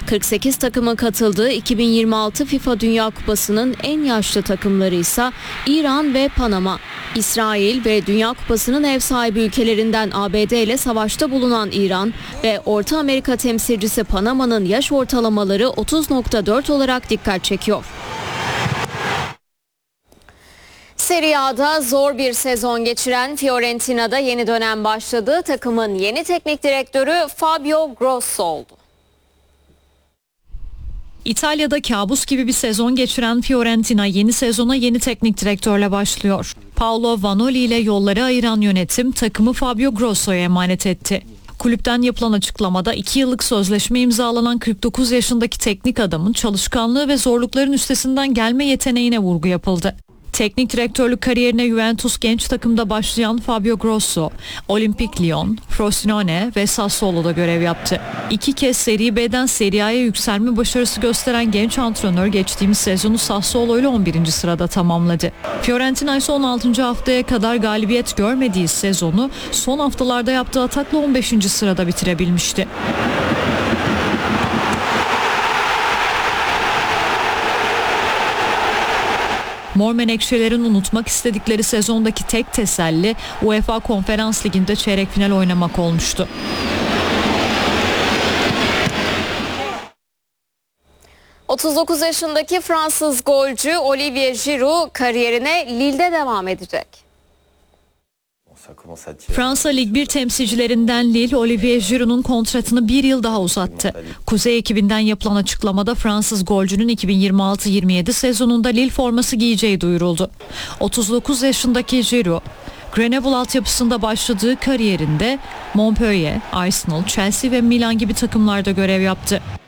48 takımın katıldığı 2026 FIFA Dünya Kupası'nın en yaşlı takımları ise İran ve Panama. İsrail ve Dünya Kupası'nın ev sahibi ülkelerinden ABD ile savaşta bulunan İran ve Orta Amerika temsilcisi Panama'nın yaş ortalamaları 30.4 olarak dikkat çekiyor. Serie A'da zor bir sezon geçiren Fiorentina'da yeni dönem başladı. Takımın yeni teknik direktörü Fabio Grosso oldu. İtalya'da kabus gibi bir sezon geçiren Fiorentina yeni sezona yeni teknik direktörle başlıyor. Paolo Vanoli ile yolları ayıran yönetim takımı Fabio Grosso'ya emanet etti. Kulüpten yapılan açıklamada 2 yıllık sözleşme imzalanan 49 yaşındaki teknik adamın çalışkanlığı ve zorlukların üstesinden gelme yeteneğine vurgu yapıldı. Teknik direktörlük kariyerine Juventus genç takımda başlayan Fabio Grosso, Olimpik Lyon, Frosinone ve Sassuolo'da görev yaptı. 2 kez Serie B'den Serie A'ya yükselme başarısı gösteren genç antrenör geçtiğimiz sezonu Sassuolo ile 11. sırada tamamladı. Fiorentina ise 16. haftaya kadar galibiyet görmediği sezonu son haftalarda yaptığı atakla 15. sırada bitirebilmişti. Mor Menekşelerin unutmak istedikleri sezondaki tek teselli UEFA Konferans Ligi'nde çeyrek final oynamak olmuştu. ...39 yaşındaki Fransız golcü Olivier Giroud kariyerine Lille'de devam edecek. Fransa Lig 1 temsilcilerinden Lille, Olivier Giroud'un kontratını 1 yıl daha uzattı. Kuzey ekibinden yapılan açıklamada Fransız golcünün 2026-27 sezonunda Lille forması giyeceği duyuruldu. 39 yaşındaki Giroud, Grenoble altyapısında başladığı kariyerinde Montpellier, Arsenal, Chelsea ve Milan gibi takımlarda görev yaptı.